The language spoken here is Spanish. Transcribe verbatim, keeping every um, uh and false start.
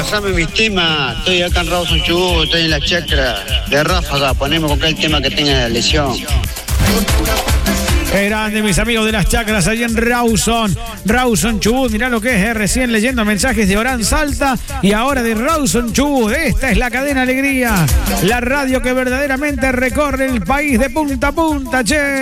pasame mis temas. Estoy acá en Rawson Chubut, estoy en la chacra de Ráfaga. Ponemos con el tema que tenga la lesión. Qué grande, mis amigos de las chacras allí en Rawson. Rawson Chubut, mirá lo que es, eh, recién leyendo mensajes de Orán Salta y ahora de Rawson Chubut. Esta es la cadena Alegría, la radio que verdaderamente recorre el país de punta a punta, che.